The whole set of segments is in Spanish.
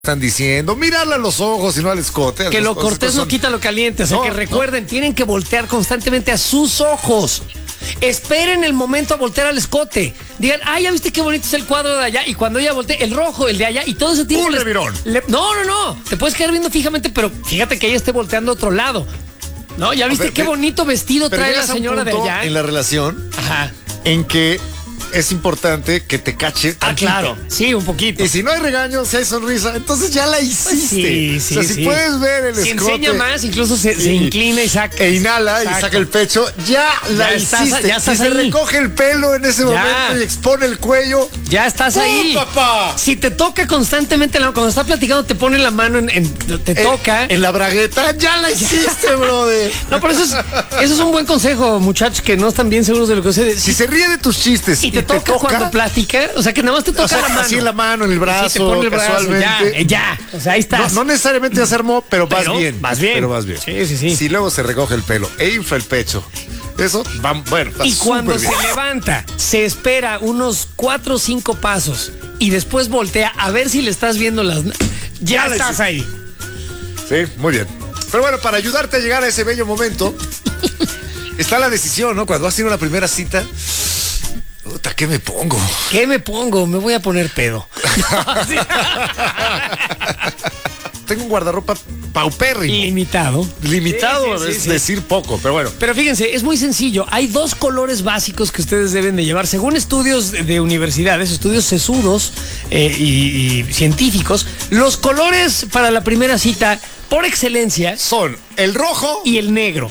están diciendo, mirarle a los ojos y no al escote. Que lo cortés no quita lo caliente, o sea, que recuerden, tienen que voltear constantemente a sus ojos. Esperen el momento a voltear al escote. Digan, ya viste qué bonito es el cuadro de allá. Y cuando ella voltee, el rojo, el de allá, y todo ese tiempo. Un revirón. No. Te puedes quedar viendo fijamente, pero fíjate que ella esté volteando a otro lado. No, ya viste qué bonito vestido trae la señora de allá. En la relación, en que es importante que te cache. Claro. Sí, un poquito. Y si no hay regaño, si hay sonrisa, entonces ya la hiciste. Sí, o sea, si puedes ver el escote. Si enseña más, incluso se inclina y saca. E inhala y saca el pecho, ya la hiciste. Ya estás si ahí. se recoge el pelo en ese momento y expone el cuello. Ya estás ahí. Papá! Si te toca constantemente, cuando está platicando, te pone la mano te toca. En la bragueta, ya la hiciste, brother. No, pero eso es un buen consejo, muchachos, que no están bien seguros de lo que sucede. Si se ríe de tus chistes y te toca cuando platica, o sea, que nada más te toca la mano. Así en la mano, en el brazo, sí, te pone el brazo, casualmente. ya. O sea, ahí estás. No necesariamente ya se armó, pero vas bien. Pero vas bien. Sí. Si luego se recoge el pelo e infla el pecho, eso va, bueno, está. Y cuando bien. se levanta, se espera unos 4 o 5 pasos y después voltea a ver si le estás viendo las... Ya estás ahí. Sí, muy bien. Pero bueno, para ayudarte a llegar a ese bello momento, está la decisión, ¿no? Cuando vas a ir a la primera cita... Puta, ¿qué me pongo? ¿Qué me pongo? Me voy a poner pedo. Tengo un guardarropa paupérrimo. Limitado. Limitado es decir poco, pero bueno. Pero fíjense, es muy sencillo. Hay 2 colores básicos que ustedes deben de llevar. Según estudios de universidades, estudios sesudos y científicos, los colores para la primera cita, por excelencia, son el rojo y el negro.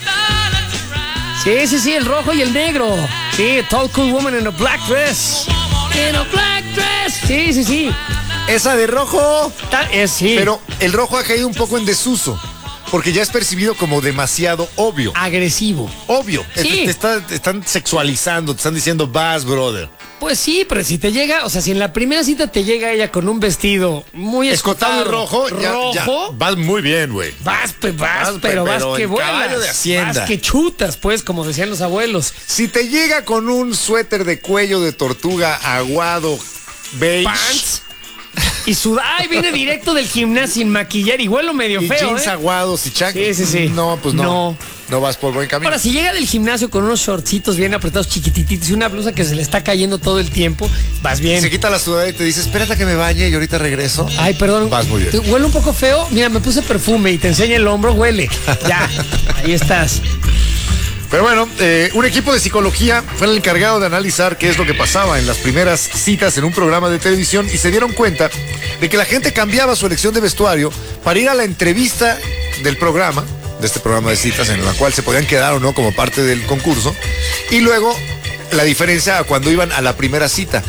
Sí, el rojo y el negro. Sí, tall cool woman in a black dress. In a black dress. Sí. Esa de rojo. Sí. Pero el rojo ha caído un poco en desuso. Porque ya es percibido como demasiado obvio. Agresivo. Obvio. Sí. Te están sexualizando, te están diciendo, vas, brother. Pues sí, pero si te llega, o sea, si en la primera cita te llega ella con un vestido muy escotado y rojo, ya, vas muy bien, güey. Vas que vuelas. Caballo de Hacienda. Vas que chutas, pues, como decían los abuelos. Si te llega con un suéter de cuello de tortuga aguado, beige. Pants. Y viene directo del gimnasio sin maquillar y huelo medio feo, jeans aguados y chanclas. Sí. No, pues no. No vas por buen camino. Ahora, si llega del gimnasio con unos shortcitos bien apretados, chiquitititos y una blusa que se le está cayendo todo el tiempo, vas bien. Se quita la sudadera y te dice, espérate a que me bañe y ahorita regreso. Ay, perdón. Vas muy bien. Huele un poco feo. Mira, me puse perfume y te enseña el hombro, huele. Ya, ahí estás. Pero bueno, un equipo de psicología fue el encargado de analizar qué es lo que pasaba en las primeras citas en un programa de televisión y se dieron cuenta de que la gente cambiaba su elección de vestuario para ir a la entrevista del programa, de este programa de citas en la cual se podían quedar o no como parte del concurso, y luego la diferencia a cuando iban a la primera cita.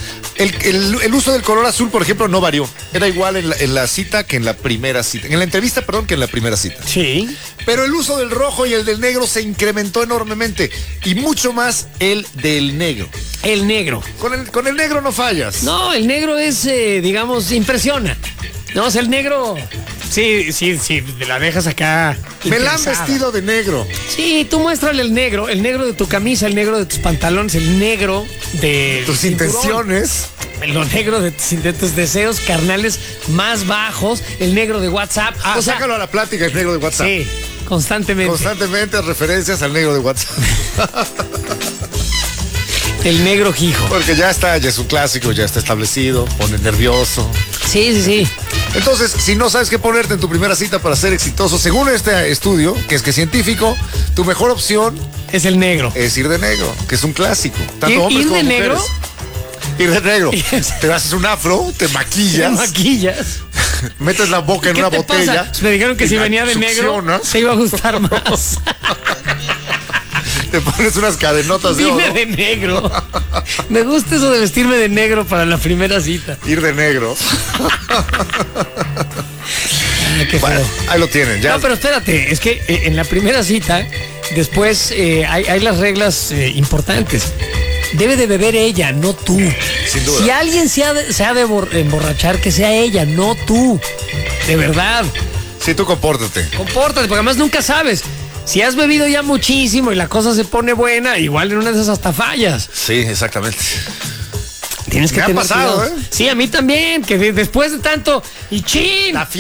El uso del color azul, por ejemplo, no varió. Era igual en la cita que en la primera cita. En la entrevista, perdón, que en la primera cita. Sí. Pero el uso del rojo y el del negro se incrementó enormemente. Y mucho más el del negro. El negro. Con el negro no fallas. No, el negro es, digamos, impresiona. No, o sea, el negro... Sí, la dejas acá. Me la han vestido de negro. Sí, tú muéstrale el negro de tu camisa, el negro de tus pantalones, el negro de tus intenciones. El negro de tus deseos carnales más bajos, el negro de WhatsApp. O sea, sácalo a la plática, el negro de WhatsApp. Sí, constantemente. Constantemente referencias al negro de WhatsApp. El negro hijo. Porque ya es un clásico, ya está establecido, pone nervioso. Sí. Entonces, si no sabes qué ponerte en tu primera cita para ser exitoso, según este estudio, que es científico, tu mejor opción es el negro. Es ir de negro, que es un clásico. Tanto hombres como mujeres. ¿Ir de negro? Ir de negro. Te haces un afro, te maquillas. Metes la boca en una botella. Pasa? Me dijeron que si venía de negro, te iba a gustar más. Te pones unas cadenotas de oro. Vine de negro. Me gusta eso de vestirme de negro para la primera cita. Ir de negro. Qué bueno, ahí lo tienen. Ya. No, pero espérate, es que en la primera cita, después hay las reglas importantes. Debe de beber ella, no tú. Sin duda. Si alguien se ha de emborrachar, que sea ella, no tú. De verdad. Sí, tú compórtate. Compórtate, porque además nunca sabes. Si has bebido ya muchísimo y la cosa se pone buena, igual en una de esas hasta fallas. Sí, exactamente. Tienes que Me ha tener pasado, cuidado. Sí, a mí también, que después de tanto y chin.